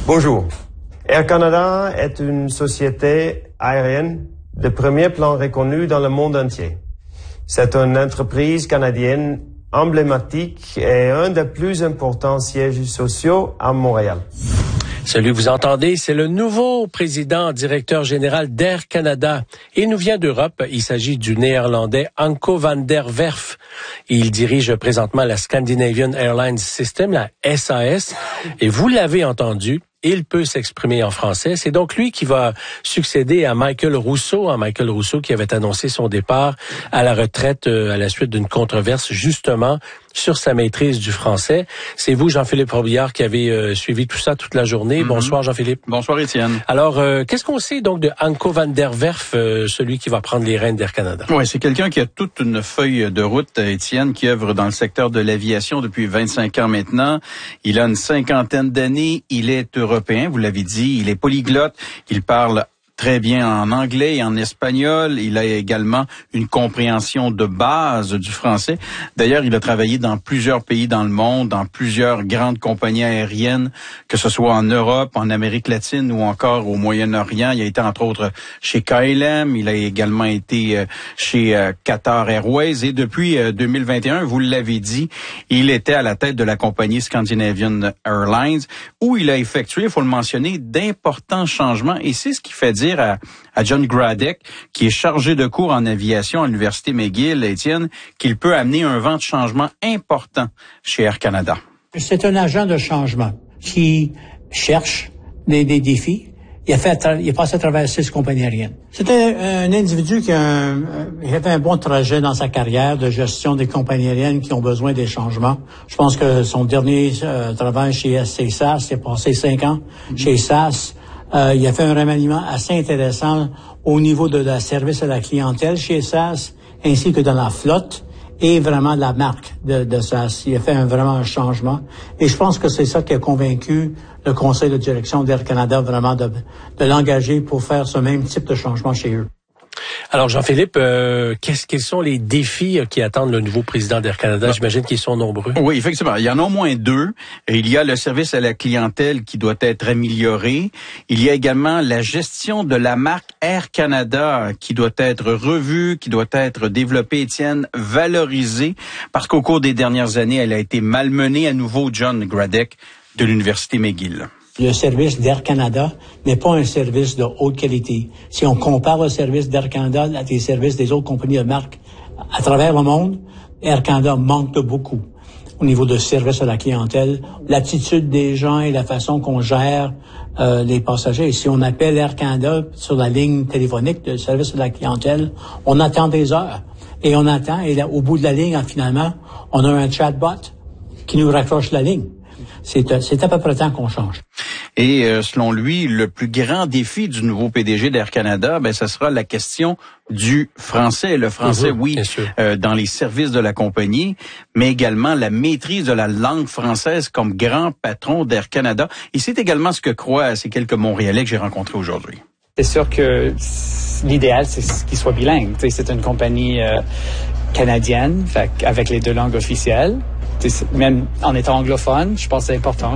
Bonjour. Air Canada est une société aérienne de premier plan reconnue dans le monde entier. C'est une entreprise canadienne emblématique et un des plus importants sièges sociaux à Montréal. Celui que vous entendez, c'est le nouveau président directeur général d'Air Canada. Il nous vient d'Europe. Il s'agit du néerlandais Anko van der Werf. Il dirige présentement la Scandinavian Airlines System, la SAS. Et vous l'avez entendu, il peut s'exprimer en français. C'est donc lui qui va succéder à Michael Rousseau. Michael Rousseau qui avait annoncé son départ à la retraite à la suite d'une controverse justement sur sa maîtrise du français. C'est vous, Jean-Philippe Robillard, qui avez suivi tout ça toute la journée. Bonsoir, Jean-Philippe. Bonsoir, Étienne. Alors, qu'est-ce qu'on sait donc de Anko van der Werf, celui qui va prendre les rênes d'Air Canada? Oui, c'est quelqu'un qui a toute une feuille de route, Étienne, qui œuvre dans le secteur de l'aviation depuis 25 ans maintenant. Il a une 50aine d'années. Il est européen, vous l'avez dit. Il est polyglotte. Il parle très bien en anglais et en espagnol. Il a également une compréhension de base du français. D'ailleurs, il a travaillé dans plusieurs pays dans le monde, dans plusieurs grandes compagnies aériennes, que ce soit en Europe, en Amérique latine ou encore au Moyen-Orient. Il a été entre autres chez KLM. Il a également été chez Qatar Airways. Et depuis 2021, vous l'avez dit, il était à la tête de la compagnie Scandinavian Airlines, où il a effectué, il faut le mentionner, d'importants changements. Et c'est ce qui fait dire à John Gradek, qui est chargé de cours en aviation à l'Université McGill, Étienne, qu'il peut amener un vent de changement important chez Air Canada. C'est un agent de changement qui cherche des défis. Il est passé à travers 6 compagnies aériennes. C'était un individu qui a fait un bon trajet dans sa carrière de gestion des compagnies aériennes qui ont besoin des changements. Je pense que son dernier travail chez SC SAS, il a passé 5 ans chez SAS. Il a fait un remaniement assez intéressant au niveau de la service à la clientèle chez SAS, ainsi que dans la flotte et vraiment de la marque de SAS. Il a fait vraiment un changement. Et je pense que c'est ça qui a convaincu le conseil de direction d'Air Canada vraiment de l'engager pour faire ce même type de changement chez eux. Alors, Jean-Philippe, quels sont les défis qui attendent le nouveau président d'Air Canada? J'imagine qu'ils sont nombreux. Oui, effectivement. Il y en a au moins 2. Il y a le service à la clientèle qui doit être amélioré. Il y a également la gestion de la marque Air Canada qui doit être revue, qui doit être développée, Étienne, valorisée, parce qu'au cours des dernières années, elle a été malmenée. À nouveau, John Gradek de l'Université McGill. Le service d'Air Canada n'est pas un service de haute qualité. Si on compare le service d'Air Canada à des services des autres compagnies de marque à travers le monde, Air Canada manque de beaucoup au niveau de service à la clientèle, l'attitude des gens et la façon qu'on gère les passagers. Et si on appelle Air Canada sur la ligne téléphonique de service à la clientèle, on attend des heures. Et on attend, et là, au bout de la ligne, finalement, on a un chatbot qui nous raccroche la ligne. C'est à peu près temps qu'on change. Et selon lui, le plus grand défi du nouveau PDG d'Air Canada, ça sera la question du français. Le français, dans les services de la compagnie, mais également la maîtrise de la langue française comme grand patron d'Air Canada. Et c'est également ce que croient ces quelques Montréalais que j'ai rencontrés aujourd'hui. C'est sûr que l'idéal, c'est qu'il soit bilingue. C'est une compagnie canadienne, avec les 2 langues officielles. Même en étant anglophone, je pense que c'est important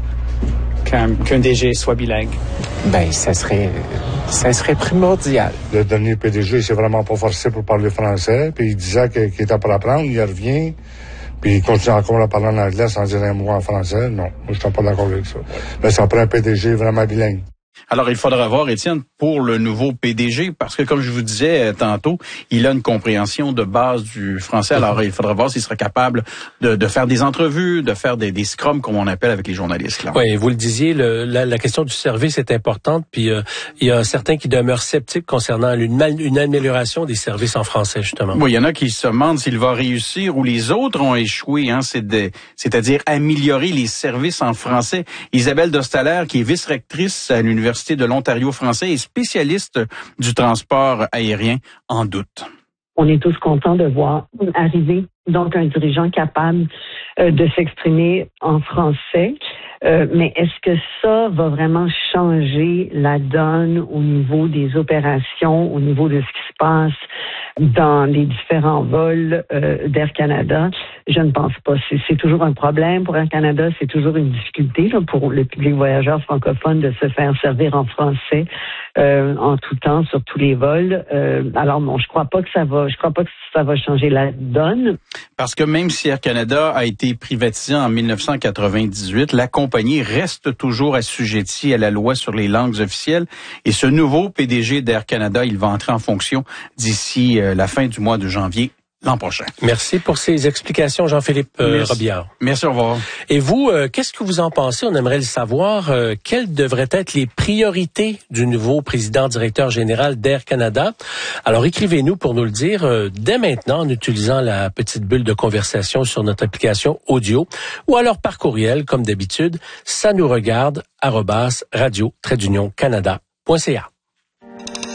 qu'un DG soit bilingue. Ça serait primordial. Le dernier PDG, il s'est vraiment pas forcé pour parler français, puis il disait qu'il était pour apprendre, il revient, puis il continue encore à parler en anglais sans dire un mot en français. Non, moi, je suis pas d'accord avec ça. Mais ça prend un PDG vraiment bilingue. Alors, il faudra voir, Étienne, pour le nouveau PDG, parce que, comme je vous disais tantôt, il a une compréhension de base du français. Alors, il faudra voir s'il sera capable de faire des entrevues, de faire des scrums, comme on appelle avec les journalistes. Là. Oui, vous le disiez, la question du service est importante, puis il y a certains qui demeurent sceptiques concernant une amélioration des services en français, justement. Oui, il y en a qui se demandent s'il va réussir ou les autres ont échoué, c'est-à-dire améliorer les services en français. Isabelle Dostaler, qui est vice-rectrice à l'Université de l'Ontario français et spécialiste du transport aérien, en doute. On est tous contents de voir arriver donc un dirigeant capable de s'exprimer en français. Mais est-ce que ça va vraiment changer la donne au niveau des opérations, au niveau de ce qui se passe dans les différents vols d'Air Canada. Je ne pense pas. C'est toujours un problème pour Air Canada, c'est toujours une difficulté là, pour le public voyageur francophone de se faire servir en français en tout temps sur tous les vols. Alors bon, je crois pas que ça va changer la donne. Parce que même si Air Canada a été privatisé en 1998, la compagnie reste toujours assujettie à la loi sur les langues officielles. Et ce nouveau PDG d'Air Canada, il va entrer en fonction d'ici la fin du mois de janvier l'an prochain. Merci pour ces explications, Jean-Philippe Robillard. Merci, au revoir. Et vous, qu'est-ce que vous en pensez? On aimerait le savoir. Quelles devraient être les priorités du nouveau président-directeur général d'Air Canada? Alors, écrivez-nous pour nous le dire dès maintenant en utilisant la petite bulle de conversation sur notre application audio ou alors par courriel, comme d'habitude, ça nous regarde @radio-canada.ca.